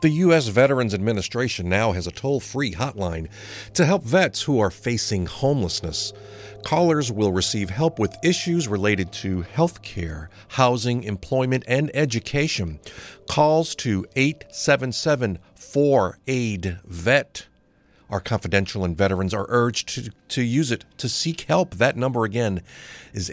The U.S. Veterans Administration now has a toll-free hotline to help vets who are facing homelessness. Callers will receive help with issues related to health care, housing, employment, and education. Calls to 877-4AID-VET are confidential, and veterans are urged to use it to seek help. That number again is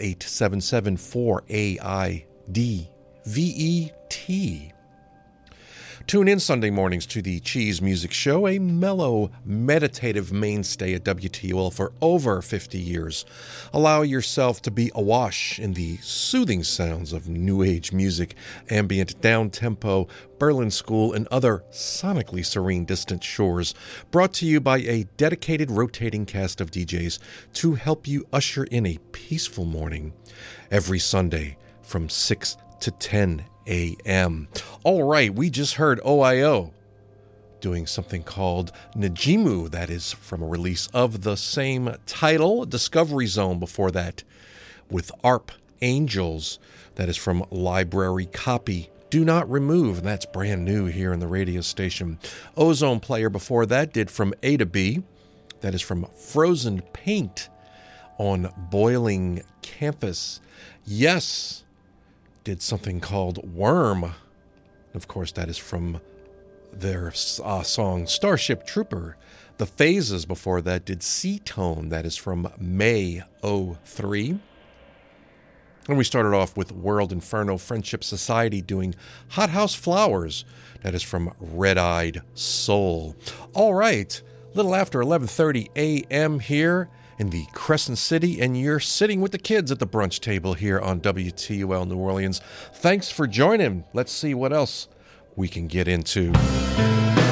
877-4AID-VET. Tune in Sunday mornings to the Cheese Music Show, a mellow, meditative mainstay at WTOL for over 50 years. Allow yourself to be awash in the soothing sounds of new age music, ambient, down-tempo, Berlin School, and other sonically serene distant shores, brought to you by a dedicated rotating cast of DJs to help you usher in a peaceful morning every Sunday from 6 to 10 a.m. All right, we just heard OIO doing something called Najimu. That is from a release of the same title. Discovery Zone before that with ARP Angels. That is from Library Copy. Do Not Remove. That's brand new here in the radio station. Ozone Player before that did From A to B. That is from Frozen Paint on Boiling Campus. Yes, did something called Worm. Of course, that is from their song Starship Trooper. The Phases before that did Seatone. That is from May 03. And we started off with World Inferno Friendship Society doing Hot House Flowers. That is from Red-Eyed Soul. All right, a little after 11:30 a.m. here in the Crescent City, and you're sitting with the kids at the brunch table here on WTUL New Orleans. Thanks for joining. Let's see what else we can get into.